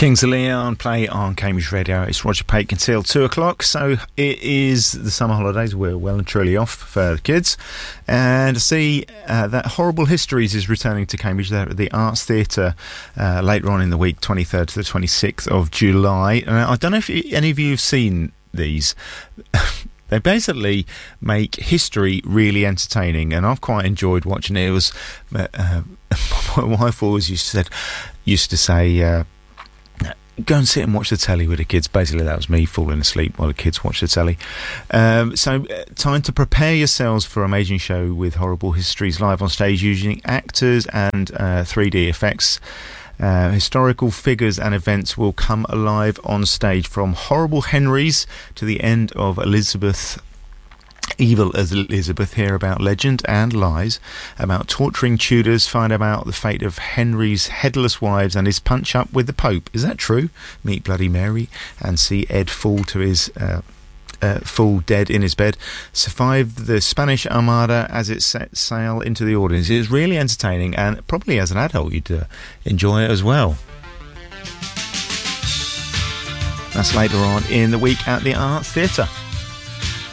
Kings of Leon play on Cambridge Radio. It's Roger Pake until 2 o'clock. So it is the summer holidays. We're well and truly off for the kids. And to see that Horrible Histories is returning to Cambridge there at the Arts Theatre later on in the week, 23rd to the 26th of July. And I don't know if any of you have seen these. They basically make history really entertaining, and I've quite enjoyed watching it. It was my wife always used to say, go and sit and watch the telly with the kids. Basically, that was me falling asleep while the kids watch the telly. So, time to prepare yourselves for an amazing show with Horrible Histories live on stage using actors and 3D effects. Historical figures and events will come alive on stage, from Horrible Henrys to the end of Elizabeth. Evil as Elizabeth. Hear about legend and lies about torturing Tudors. Find about the fate of Henry's headless wives and his punch up with the Pope. Is that true? Meet Bloody Mary and see Ed fall to his fall dead in his bed. Survive the Spanish Armada as it set sail into the audience. It is really entertaining, and probably as an adult you'd enjoy it as well. That's later on in the week at the Arts Theatre.